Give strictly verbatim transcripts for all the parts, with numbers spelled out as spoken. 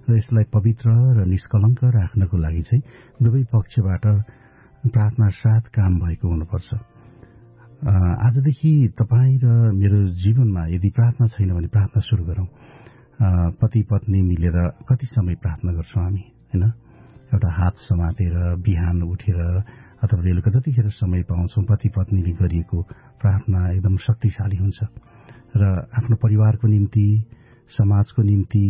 र यसलाई पवित्र र निष्कलङ्क राख्नको लागि चाहिँ दुवै पक्षबाट प्रार्थना साथ काम भएको हुनुपर्छ। आजदेखि तपाईँ र मेरो जीवनमा यदि प्रार्थना छैन भने प्रार्थना सुरु गरौँ। पति पत्नी मिलेर कति समय प्रार्थना गर्छौँ हामी, होइन? एउटा हात समातेर बिहान उठेर अथवा बेलुका जतिखेर समय पाउँछौँ पति पत्नीले गरिएको प्रार्थना एकदम शक्तिशाली हुन्छ र आफ्नो परिवारको निम्ति, समाजको निम्ति,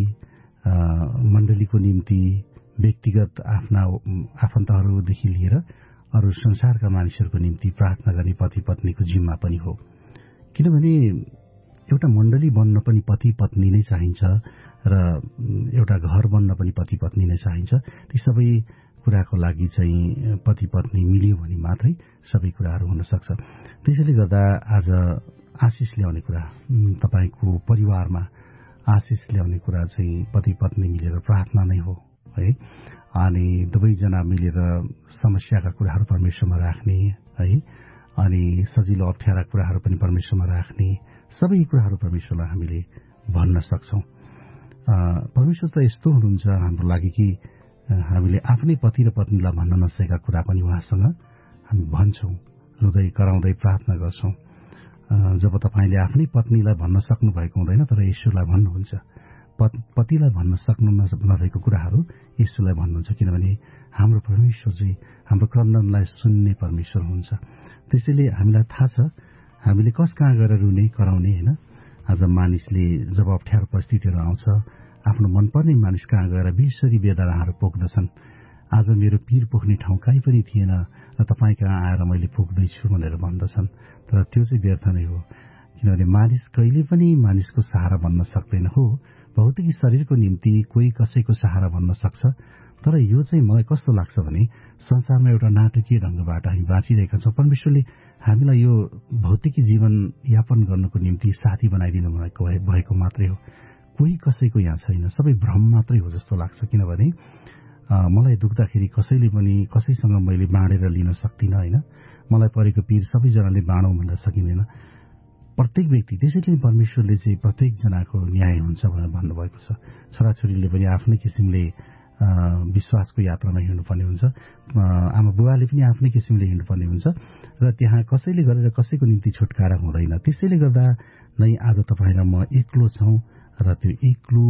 मण्डलीको निम्ति, व्यक्तिगत आफ्ना आफन्तहरूदेखि लिएर अरू संसारका मानिसहरूको निम्ति प्रार्थना गर्ने पति पत्नीको जिम्मा पनि हो। किनभने एउटा मण्डली बन्न पनि पति पत्नी नै चाहिन्छ र एउटा घर बन्न पनि पति पत्नी नै चाहिन्छ। ती सबै कुराको लागि चाहिँ पति पत्नी मिल्यो भने मात्रै सबै कुराहरू हुन सक्छ। त्यसैले गर्दा आज आशिष ल्याउने कुरा, तपाईँको परिवारमा आशिष ल्याउने कुरा चाहिँ पति पत्नी मिलेर प्रार्थना नै हो, है? अनि दुवैजना मिलेर समस्याका कुराहरू परमेश्वरमा राख्ने, है? अनि सजिलो अप्ठ्यारा कुराहरू पनि परमेश्वरमा राख्ने, सबै कुराहरू परमेश्वरलाई हामीले भन्न सक्छौँ। परमेश्वर त यस्तो हुनुहुन्छ हाम्रो लागि कि हामीले आफ्नै पति र पत्नीलाई भन्न नसकेका कुरा पनि उहाँसँग हामी भन्छौँ, हृदय कराउँदै प्रार्थना गर्छौँ। जब तपाईँले आफ्नै पत्नीलाई भन्न सक्नु भएको हुँदैन तर येशूलाई भन्नुहुन्छ, पतिलाई भन्न सक्नु नभएको कुराहरू येशूलाई भन्नुहुन्छ। किनभने हाम्रो परमेश्वर चाहिँ हाम्रो क्रन्दनलाई सुन्ने परमेश्वर हुन्छ। त्यसैले हामीलाई थाहा छ हामीले कस कहाँ गएर रुने कराउने, होइन? आज मानिसले जब अप्ठ्यारो परिस्थितिहरू आउँछ आफ्नो मनपर्ने मानिस कहाँ गएर बेसरी वेदनाहरू पोख्दछन्। आज मेरो पीर पोख्ने ठाउँ कहीँ पनि थिएन र तपाईँ कहाँ आएर मैले पोख्दैछु भनेर भन्दछन्। तर त्यो चाहिँ व्यर्थ नै हो। किनभने मानिस कहिले पनि मानिसको सहारा बन्न सक्दैन। हो, भौतिक शरीरको निम्ति कोही कसैको सहारा बन्न सक्छ, तर यो चाहिँ मलाई कस्तो लाग्छ भने संसारमा एउटा नाटकीय ढङ्गबाट हामी बाँचिरहेका छौँ। परमेश्वरले हामीलाई यो भौतिक जीवन यापन गर्नको निम्ति साथी बनाइदिनु भएको भएको मात्रै हो। कोही कसैको यहाँ छैन, सबै भ्रम मात्रै हो जस्तो लाग्छ। किनभने मलाई दुख्दाखेरि कसैले पनि कसैसँग मैले बाँडेर लिन सक्दिनँ, होइन? मलाई परेको पीर सबैजनाले बाँडौँ भनेर सकिँदैन, प्रत्येक व्यक्ति। त्यसैले परमेश्वरले चाहिँ प्रत्येकजनाको न्याय हुन्छ भनेर भन्नुभएको छ। छोराछोरीले पनि आफ्नै किसिमले विश्वासको यात्रामा हिँड्नुपर्ने हुन्छ, आमा बुवाले पनि आफ्नै किसिमले हिँड्नुपर्ने हुन्छ र त्यहाँ कसैले गरेर कसैको निम्ति छुटकारा हुँदैन। त्यसैले गर्दा नै आज तपाईँ र म एक्लो छौँ र त्यो एक्लो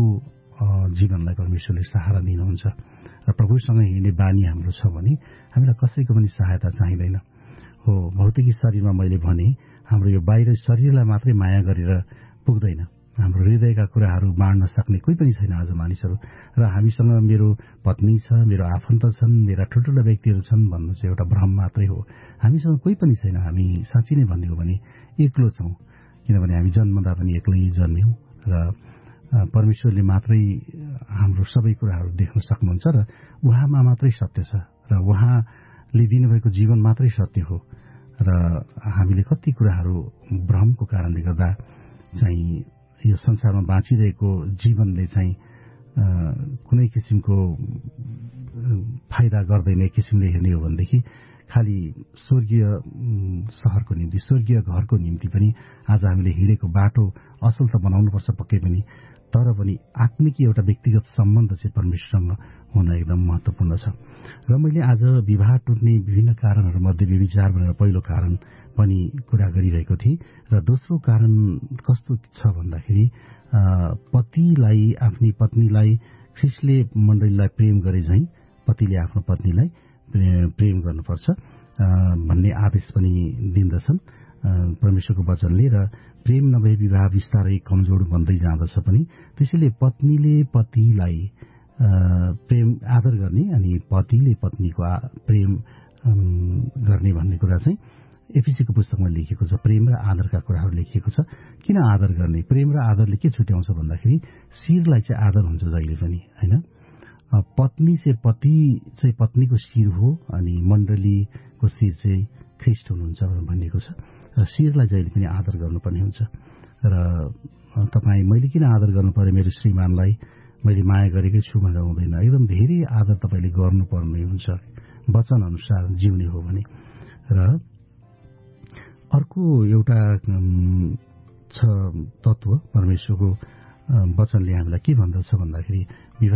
जीवनलाई परमेश्वरले सहारा दिनुहुन्छ र प्रभुसँग हिँड्ने बानी हाम्रो छ भने हामीलाई कसैको पनि सहायता चाहिँदैन। हो, भौतिक शरीरमा मैले भने हाम्रो यो बाहिर शरीरलाई मात्रै माया गरेर पुग्दैन। हाम्रो हृदयका कुराहरू बाँड्न सक्ने कोही पनि छैन आज मानिसहरू। र हामीसँग मेरो पत्नी छ, मेरो आफन्त छन्, मेरा ठुल्ठुला व्यक्तिहरू छन् भन्नु चाहिँ एउटा भ्रम मात्रै हो। हामीसँग कोही पनि छैन। हामी साँच्चै नै भन्ने हो भने एक्लो छौँ। किनभने हामी जन्मदा पनि एक्लै जन्म्यौँ र परमेश्वरले मात्रै हाम्रो सबै कुराहरू देख्न सक्नुहुन्छ र उहाँमा मात्रै सत्य छ र उहाँले दिनुभएको जीवन मात्रै सत्य हो। र हामीले कति कुराहरू भ्रमको कारणले गर्दा चाहिँ यो संसारमा बाँचिरहेको जीवनले चाहिँ कुनै किसिमको फाइदा गर्दैन एक किसिमले हेर्ने हो भनेदेखि खालि स्वर्गीय सहरको निम्ति, स्वर्गीय घरको निम्ति पनि आज हामीले हिँडेको बाटो असल त बनाउनुपर्छ पक्कै पनि, तर पनि आत्मिक एउटा व्यक्तिगत सम्बन्ध चाहिँ परमेश्वरसँग हुन एकदम महत्त्वपूर्ण छ। र मैले आज विवाह टुट्ने विभिन्न कारणहरूमध्ये व्यभिचार भनेर पहिलो कारण पनि कुरा गरिरहेको थिएँ र दोस्रो कारण कस्तो छ भन्दाखेरि पतिलाई आफ्नी पत्नीलाई ख्रिस्टले मण्डलीलाई प्रेम गरे झैँ पतिले आफ्नो पत्नीलाई प्रेम गर्नुपर्छ भन्ने आदेश पनि दिन्दछन् परमेश्वरको वचनले। र प्रेम नभए विवाह बिस्तारै कमजोर बन्दै जाँदछ पनि। त्यसैले पत्नीले पतिलाई प्रेम आदर गर्ने अनि पतिले पत्नीको प्रेम गर्ने भन्ने कुरा चाहिँ एफिसीको पुस्तकमा लेखिएको छ। प्रेम र आदरका कुराहरू लेखिएको छ। किन आदर गर्ने? प्रेम र आदरले के छुट्याउँछ भन्दाखेरि शिरलाई चाहिँ आदर हुन्छ जहिले पनि, होइन? पत्नी चाहिँ पति चाहिँ पत्नीको शिर हो अनि मण्डलीको शिर चाहिँ ख्रिस्ट हुनुहुन्छ भनिएको छ। र शिरलाई जहिले पनि आदर गर्नुपर्ने हुन्छ। र तपाईँ मैले किन आदर गर्नु पर्यो मेरो श्रीमानलाई, मैले माया गरेकै छु भनेर हुँदैन। एकदम धेरै आदर तपाईँले गर्नुपर्ने हुन्छ वचन अनुसार जिउने हो भने। र अर्को एउटा छ तत्त्व परमेश्वरको वचनले हामीलाई के भन्दछ भन्दाखेरि